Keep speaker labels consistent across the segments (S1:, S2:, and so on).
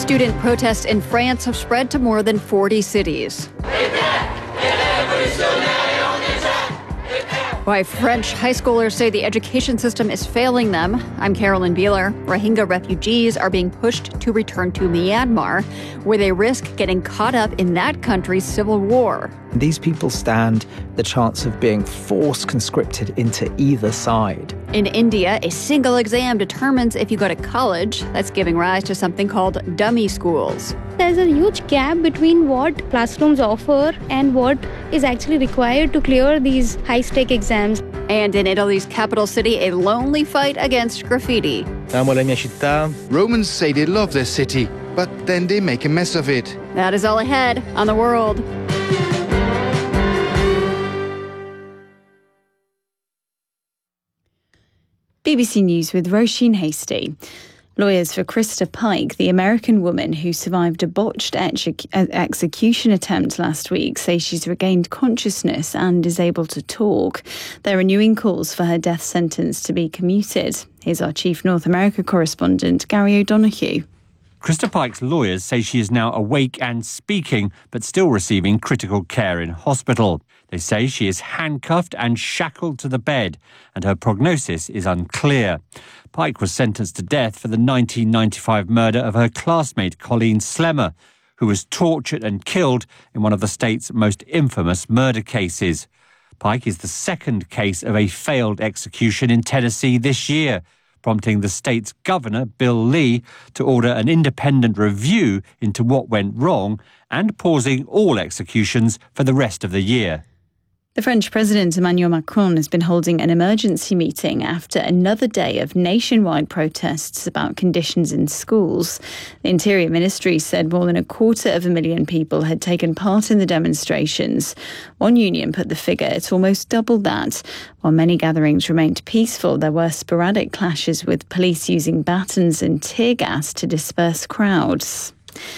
S1: Student protests in France have spread to more than 40 cities. Why French high schoolers say the education system is failing them. I'm Carolyn Beeler. Rohingya refugees are being pushed to return to Myanmar, where they risk getting caught up in that country's civil war.
S2: These people stand the chance of being force conscripted into either side.
S1: In India, a single exam determines if you go to college. That's giving rise to something called dummy schools.
S3: There's a huge gap between what classrooms offer and what is actually required to clear these high-stake exams.
S1: And in Italy's capital city, a lonely fight against graffiti.
S4: Amo la mia città.
S5: Romans say they love their city, but then they make a mess of it.
S1: That is all ahead on The World.
S6: BBC News with Roisin Hastie. Lawyers for Krista Pike, the American woman who survived a botched execution attempt last week, say she's regained consciousness and is able to talk. They're renewing calls for her death sentence to be commuted. Here's our chief North America correspondent, Gary O'Donoghue.
S7: Krista Pike's lawyers say she is now awake and speaking, but still receiving critical care in hospital. They say she is handcuffed and shackled to the bed, and her prognosis is unclear. Pike was sentenced to death for the 1995 murder of her classmate Colleen Slemmer, who was tortured and killed in one of the state's most infamous murder cases. Pike is the second case of a failed execution in Tennessee this year, prompting the state's governor, Bill Lee, to order an independent review into what went wrong and pausing all executions for the rest of the year.
S6: The French President Emmanuel Macron has been holding an emergency meeting after another day of nationwide protests about conditions in schools. The Interior Ministry said more than 250,000 people had taken part in the demonstrations. One union put the figure at almost double that. While many gatherings remained peaceful, there were sporadic clashes with police using batons and tear gas to disperse crowds.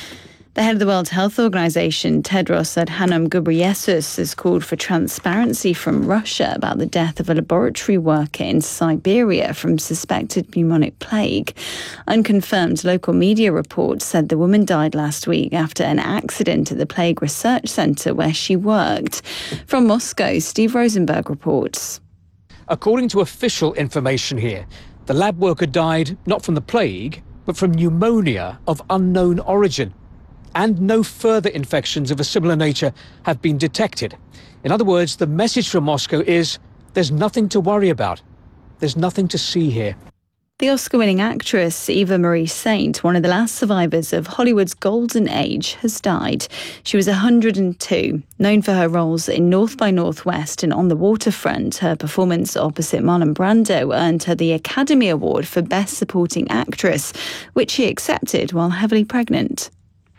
S6: The head of the World Health Organization, Tedros Adhanom Ghebreyesus, has called for transparency from Russia about the death of a laboratory worker in Siberia from suspected pneumonic plague. Unconfirmed local media reports said the woman died last week after an accident at the Plague Research Center where she worked. From Moscow, Steve Rosenberg reports.
S8: According to official information here, the lab worker died not from the plague, but from pneumonia of unknown origin. And no further infections of a similar nature have been detected. In other words, the message from Moscow is there's nothing to worry about. There's nothing to see here.
S6: The Oscar-winning actress Eva Marie Saint, one of the last survivors of Hollywood's golden age, has died. She was 102. Known for her roles in North by Northwest and On the Waterfront, her performance opposite Marlon Brando earned her the Academy Award for Best Supporting Actress, which she accepted while heavily pregnant.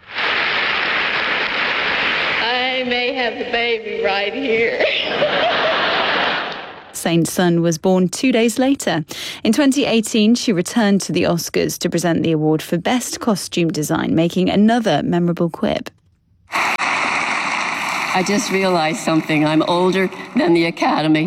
S9: I may have the baby right here.
S6: Saint's son was born 2 days later. In 2018, she returned to the Oscars to present the award for Best Costume Design, making another memorable quip.
S9: I just realized something. I'm older than the Academy.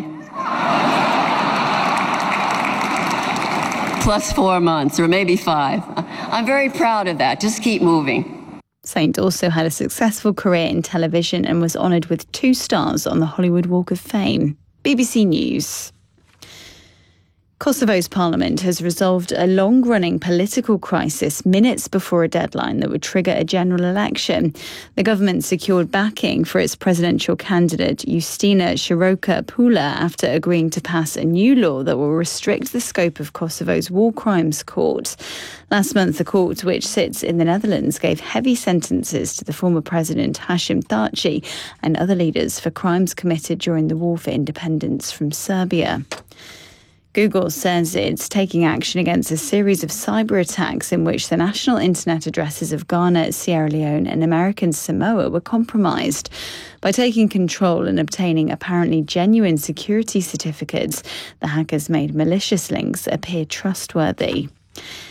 S9: Plus 4 months, or maybe 5. I'm very proud of that. Just keep moving.
S6: Saint also had a successful career in television and was honoured with 2 stars on the Hollywood Walk of Fame. BBC News. Kosovo's parliament has resolved a long-running political crisis minutes before a deadline that would trigger a general election. The government secured backing for its presidential candidate, Justina Široka Pula, after agreeing to pass a new law that will restrict the scope of Kosovo's war crimes court. Last month, the court, which sits in the Netherlands, gave heavy sentences to the former president Hashim Thaci and other leaders for crimes committed during the war for independence from Serbia. Google says it's taking action against a series of cyber attacks in which the national internet addresses of Ghana, Sierra Leone and American Samoa were compromised. By taking control and obtaining apparently genuine security certificates, the hackers made malicious links appear trustworthy.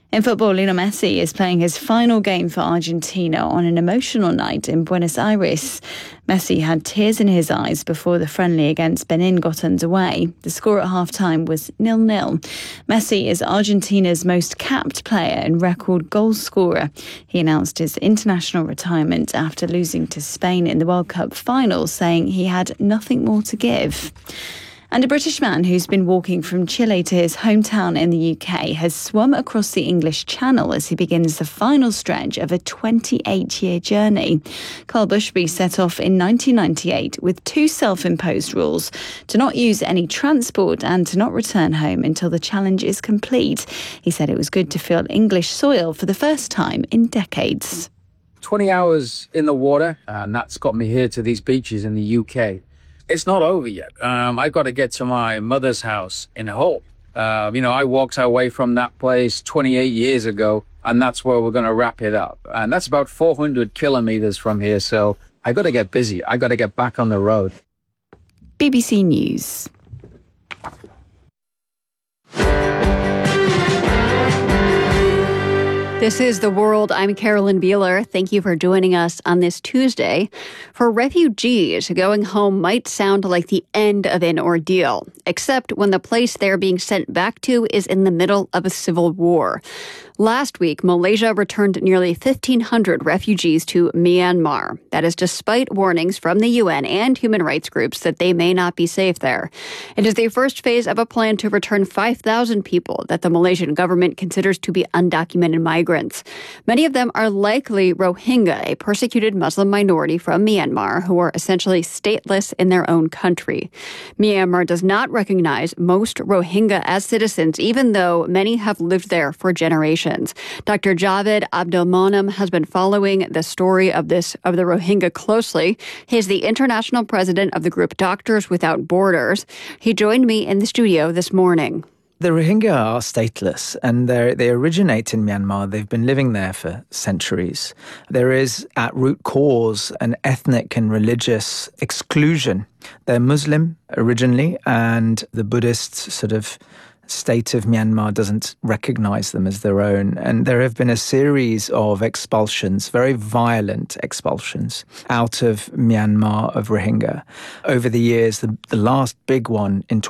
S6: In football, Lionel Messi is playing his final game for Argentina on an emotional night in Buenos Aires. Messi had tears in his eyes before the friendly against Benin got underway. The score at half-time was 0-0. Messi is Argentina's most capped player and record goal scorer. He announced his international retirement after losing to Spain in the World Cup final, saying he had nothing more to give. And a British man who's been walking from Chile to his hometown in the UK has swum across the English Channel as he begins the final stretch of a 28-year journey. Carl Bushby set off in 1998 with two self-imposed rules: to not use any transport and to not return home until the challenge is complete. He said it was good to feel English soil for the first time in decades.
S4: 20 hours in the water, and that's got me here to these beaches in the UK. It's not over yet. I've got to get to my mother's house in Hull. I walked away from that place 28 years ago, and that's where we're going to wrap it up. And that's about 400 kilometers from here, so I got to get busy. I got to get back on the road.
S6: BBC News.
S1: This is The World. I'm Carolyn Beeler. Thank you for joining us on this Tuesday. For refugees, going home might sound like the end of an ordeal, except when the place they're being sent back to is in the middle of a civil war. Last week, Malaysia returned nearly 1,500 refugees to Myanmar. That is despite warnings from the UN and human rights groups that they may not be safe there. It is the first phase of a plan to return 5,000 people that the Malaysian government considers to be undocumented migrants. Many of them are likely Rohingya, a persecuted Muslim minority from Myanmar who are essentially stateless in their own country. Myanmar does not recognize most Rohingya as citizens, even though many have lived there for generations. Dr. Javed Abdulmonem has been following the story of the Rohingya closely. He's the international president of the group Doctors Without Borders. He joined me in the studio this morning.
S2: The Rohingya are stateless, and they originate in Myanmar. They've been living there for centuries. There is, at root cause, an ethnic and religious exclusion. They're Muslim originally, and the Buddhist sort of state of Myanmar doesn't recognize them as their own. And there have been a series of expulsions, very violent expulsions, out of Myanmar of Rohingya over the years. The last big one in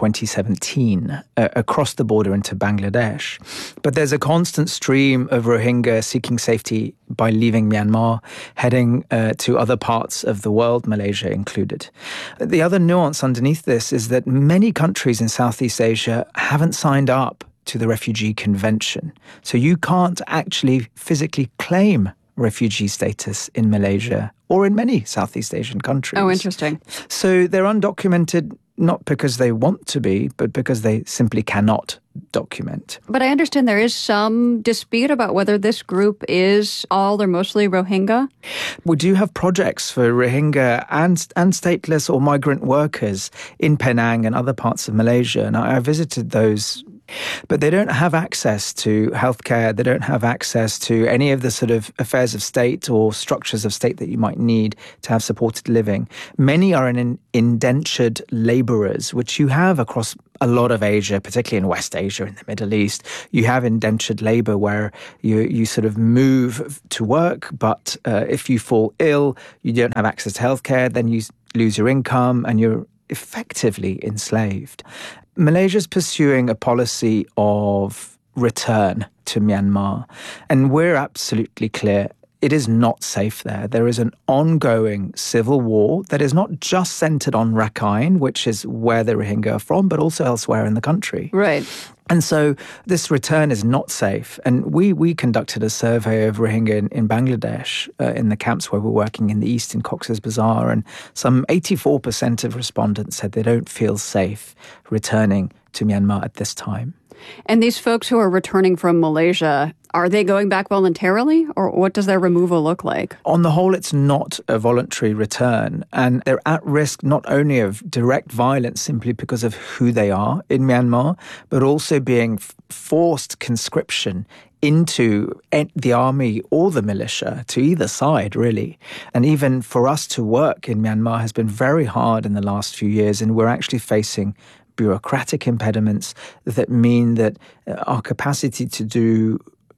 S2: 2017, across the border into Bangladesh. But there's a constant stream of Rohingya seeking safety by leaving Myanmar, heading to other parts of the world, Malaysia included. The other nuance underneath this is that many countries in Southeast Asia haven't signed up to the Refugee Convention. So you can't actually physically claim refugee status in Malaysia or in many Southeast Asian countries.
S1: Oh, interesting.
S2: So they're undocumented not because they want to be, but because they simply cannot document.
S1: But I understand there is some dispute about whether this group is all or mostly Rohingya.
S2: We do have projects for Rohingya and stateless or migrant workers in Penang and other parts of Malaysia, and I visited those. But they don't have access to healthcare. They don't have access to any of the sort of affairs of state or structures of state that you might need to have supported living. Many are indentured laborers, which you have across a lot of Asia, particularly in West Asia, in the Middle East. You have indentured labor where you sort of move to work, but if you fall ill, you don't have access to healthcare, then you lose your income and you're effectively enslaved. Malaysia's pursuing a policy of return to Myanmar, and we're absolutely clear it is not safe there. There is an ongoing civil war that is not just centred on Rakhine, which is where the Rohingya are from, but also elsewhere in the country.
S1: Right.
S2: And so this return is not safe. And we conducted a survey of Rohingya in Bangladesh, in the camps where we're working in the east in Cox's Bazar, and some 84% of respondents said they don't feel safe returning to Myanmar at this time.
S1: And these folks who are returning from Malaysia, are they going back voluntarily, or what does their removal look like?
S2: On the whole, it's not a voluntary return, and they're at risk not only of direct violence simply because of who they are in Myanmar, but also being forced conscription into the army or the militia, to either side, really. And even for us to work in Myanmar has been very hard in the last few years, and we're actually facing bureaucratic impediments that mean that our capacity to do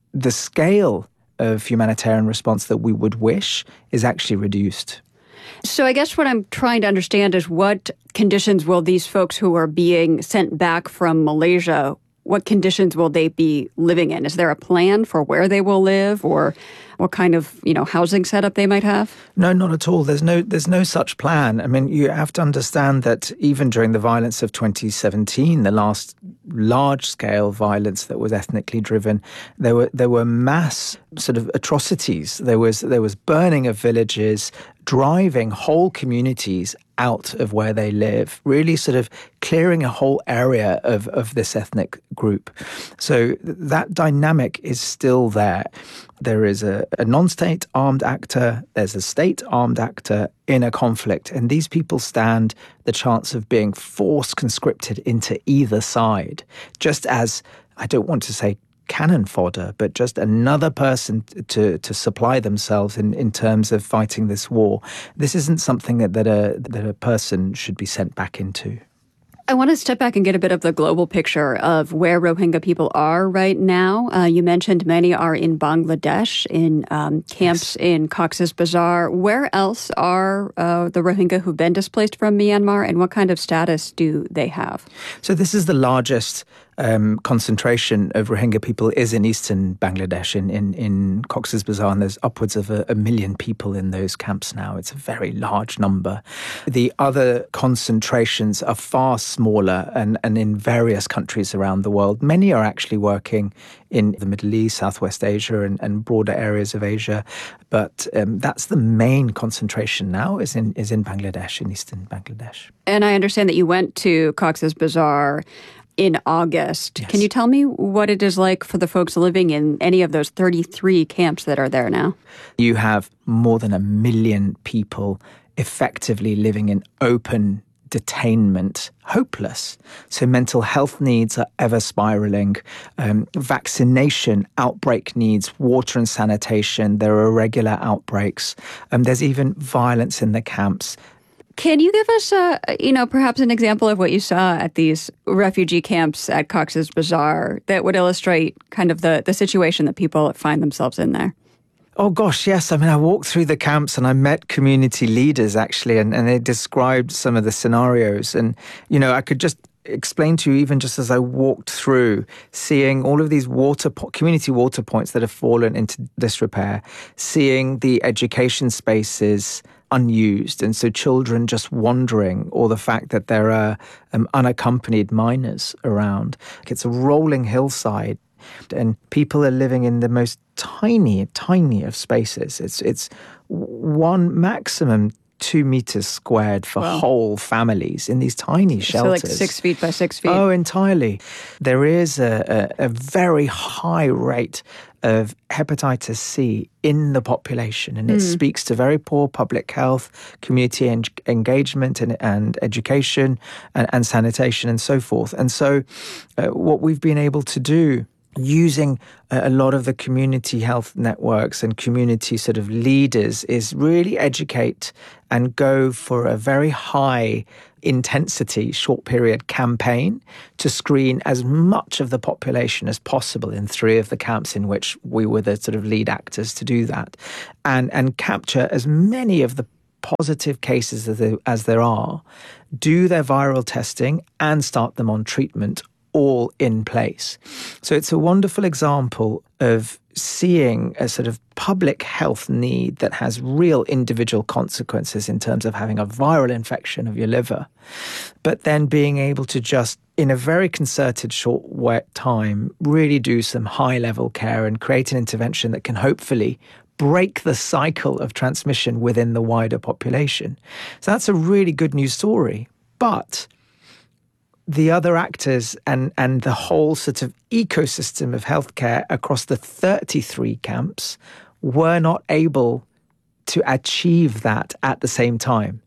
S2: the scale of humanitarian response that we would wish is actually reduced.
S1: So I guess what I'm trying to understand is what conditions will these folks who are being sent back from Malaysia, what conditions will they be living in? Is there a plan for where they will live or what kind of, housing setup they might have?
S2: No, not at all. There's no such plan. I mean, you have to understand that even during the violence of 2017, the last large-scale violence that was ethnically driven, there were mass sort of atrocities. There was burning of villages, driving whole communities out of where they live, really sort of clearing a whole area of this ethnic group. So that dynamic is still there. There is a non-state armed actor, there's a state armed actor in a conflict, and these people stand the chance of being force conscripted into either side, just as, I don't want to say cannon fodder, but just another person to supply themselves in terms of fighting this war. This isn't something that a person should be sent back into.
S1: I want to step back and get a bit of the global picture of where Rohingya people are right now. You mentioned many are in Bangladesh, in camps in Cox's Bazar. Where else are the Rohingya who've been displaced from Myanmar, and what kind of status do they have?
S2: So this is the largest concentration of Rohingya people is in eastern Bangladesh, in Cox's Bazar, and there's upwards of a million people in those camps now. It's a very large number. The other concentrations are far smaller and in various countries around the world. Many are actually working in the Middle East, Southwest Asia and broader areas of Asia. But that's the main concentration now is in Bangladesh, in eastern Bangladesh.
S1: And I understand that you went to Cox's Bazar in August.
S2: Yes.
S1: Can you tell me what it is like for the folks living in any of those 33 camps that are there now?
S2: You have more than 1 million people effectively living in open detainment, hopeless. So mental health needs are ever spiraling. Vaccination, outbreak needs, water and sanitation. There are irregular outbreaks. There's even violence in the camps.
S1: Can you give us, perhaps an example of what you saw at these refugee camps at Cox's Bazar that would illustrate kind of the situation that people find themselves in there?
S2: Oh, gosh, yes. I mean, I walked through the camps and I met community leaders, actually, and they described some of the scenarios. And, I could just explain to you, even just as I walked through, seeing all of these community water points that have fallen into disrepair, seeing the education spaces unused, and so children just wandering, or the fact that there are unaccompanied minors around. It's a rolling hillside, and people are living in the most tiny of spaces. It's one maximum 2 meters squared for whole families in these tiny shelters.
S1: So like 6 feet by 6 feet?
S2: Oh, entirely. There is a very high rate of hepatitis C in the population, and it speaks to very poor public health, community engagement and education and sanitation and so forth. And so what we've been able to do, using a lot of the community health networks and community sort of leaders, is really educate and go for a very high intensity, short period campaign to screen as much of the population as possible in 3 of the camps in which we were the sort of lead actors to do that, and capture as many of the positive cases as there are, do their viral testing and start them on treatment all in place. So it's a wonderful example of seeing a sort of public health need that has real individual consequences in terms of having a viral infection of your liver, but then being able to just, in a very concerted short time, really do some high-level care and create an intervention that can hopefully break the cycle of transmission within the wider population. So that's a really good news story. But the other actors and the whole sort of ecosystem of healthcare across the 33 camps were not able to achieve that at the same time.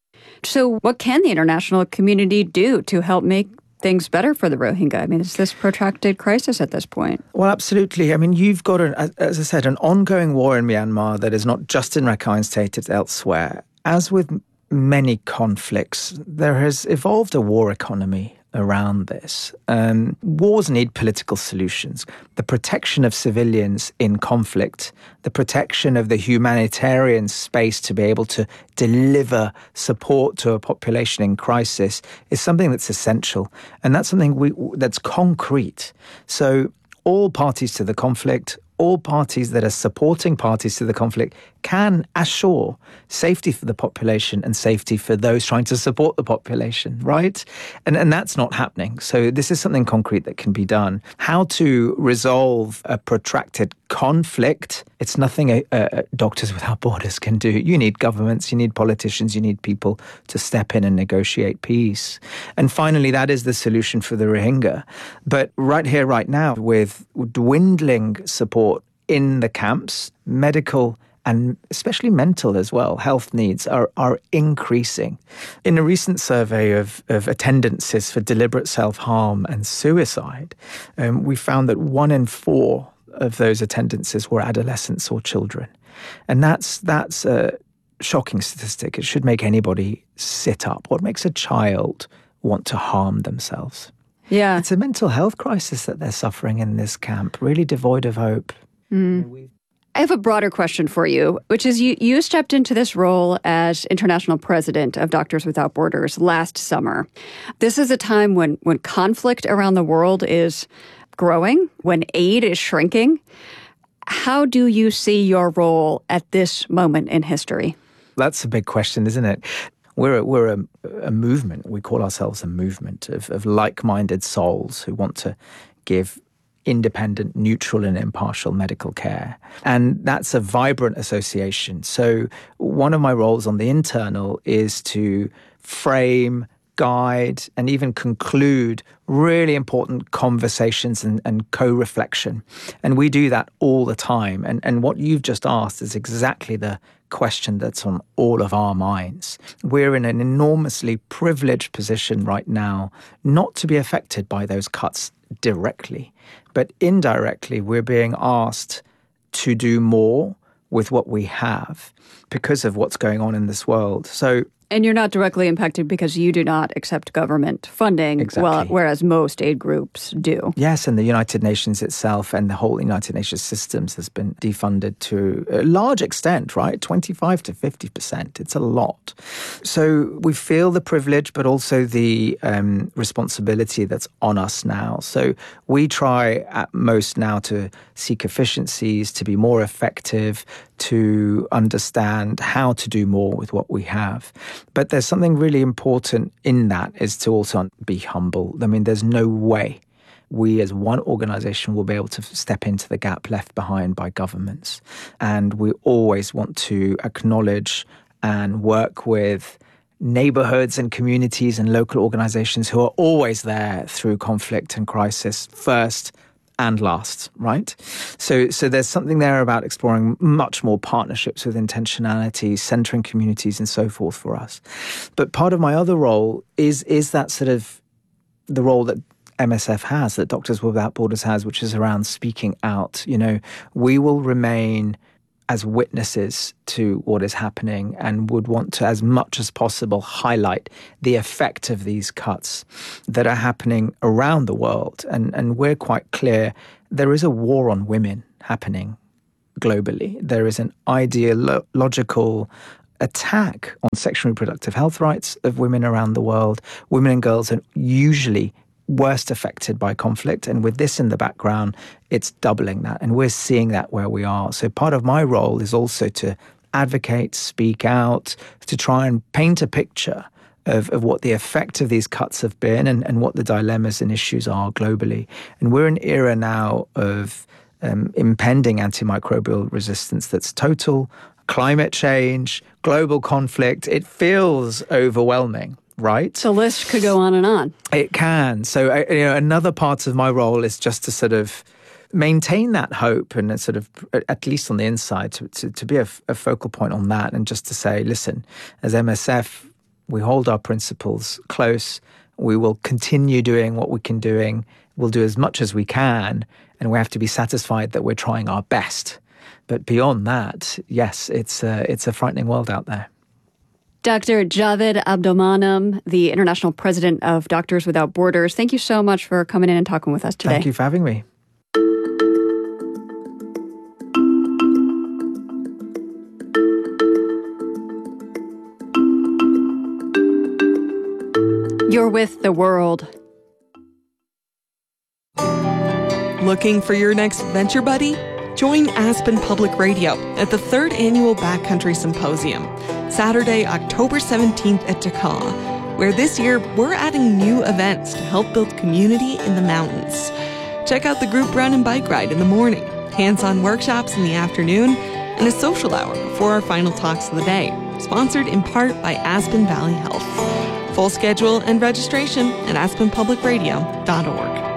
S1: So what can the international community do to help make things better for the Rohingya? I mean, is this protracted crisis at this point?
S2: Well, absolutely. I mean, you've got, as I said, an ongoing war in Myanmar that is not just in Rakhine State, it's elsewhere. As with many conflicts, there has evolved a war economy around this. Wars need political solutions. The protection of civilians in conflict, the protection of the humanitarian space to be able to deliver support to a population in crisis is something that's essential. And that's something that's concrete. So all parties to the conflict, all parties that are supporting parties to the conflict can assure safety for the population and safety for those trying to support the population, right? And that's not happening. So this is something concrete that can be done. How to resolve a protracted conflict, it's nothing Doctors Without Borders can do. You need governments, you need politicians, you need people to step in and negotiate peace. And finally, that is the solution for the Rohingya. But right here, right now, with dwindling support in the camps, medical and especially mental as well, health needs are increasing. In a recent survey of attendances for deliberate self-harm and suicide, we found that 1 in 4 of those attendances were adolescents or children. And that's a shocking statistic. It should make anybody sit up. What makes a child want to harm themselves?
S1: Yeah.
S2: It's a mental health crisis that they're suffering in this camp, really devoid of hope.
S1: I have a broader question for you, which is you stepped into this role as international president of Doctors Without Borders last summer. This is a time when conflict around the world is growing, when aid is shrinking. How do you see your role at this moment in history?
S2: That's a big question, isn't it? We're a movement. We call ourselves a movement of like-minded souls who want to give independent, neutral and impartial medical care. And that's a vibrant association. So one of my roles on the internal is to frame, guide and even conclude really important conversations and co-reflection. And we do that all the time. And what you've just asked is exactly the question that's on all of our minds. We're in an enormously privileged position right now not to be affected by those cuts directly, but indirectly we're being asked to do more with what we have because of what's going on in this world.
S1: And you're not directly impacted because you do not accept government funding,
S2: exactly.
S1: Whereas most aid groups do.
S2: Yes, and the United Nations itself and the whole United Nations systems has been defunded to a large extent, right? 25 to 50%. It's a lot. So we feel the privilege, but also the responsibility that's on us now. So we try at most now to seek efficiencies, to be more effective, to understand how to do more with what we have. But there's something really important in that is to also be humble. I mean, there's no way we as one organization will be able to step into the gap left behind by governments. And we always want to acknowledge and work with neighborhoods and communities and local organizations who are always there through conflict and crisis first and last, right? So there's something there about exploring much more partnerships with intentionality, centering communities and so forth for us. But part of my other role is that sort of the role that MSF has, that Doctors Without Borders has, which is around speaking out. You know, we will remain as witnesses to what is happening and would want to, as much as possible, highlight the effect of these cuts that are happening around the world. And we're quite clear there is a war on women happening globally. There is an ideological attack on sexual and reproductive health rights of women around the world. Women and girls are usually worst affected by conflict. And with this in the background, it's doubling that. And we're seeing that where we are. So part of my role is also to advocate, speak out, to try and paint a picture of what the effect of these cuts have been and what the dilemmas and issues are globally. And we're in an era now of impending antimicrobial resistance that's total, climate change, global conflict. It feels overwhelming. Right?
S1: The list could go on and on.
S2: It can. So, another part of my role is just to sort of maintain that hope and sort of, at least on the inside, to be a focal point on that and just to say, listen, as MSF, we hold our principles close. We will continue doing what we can doing. We'll do as much as we can. And we have to be satisfied that we're trying our best. But beyond that, yes, it's a frightening world out there.
S1: Dr. Javed Abdomanam, the International President of Doctors Without Borders, thank you so much for coming in and talking with us today.
S2: Thank you for having me.
S1: You're with The World.
S10: Looking for your next venture buddy? Join Aspen Public Radio at the 3rd Annual Backcountry Symposium, Saturday, October 17th at Takala, where this year we're adding new events to help build community in the mountains. Check out the group run and bike ride in the morning, hands-on workshops in the afternoon, and a social hour before our final talks of the day, sponsored in part by Aspen Valley Health. Full schedule and registration at aspenpublicradio.org.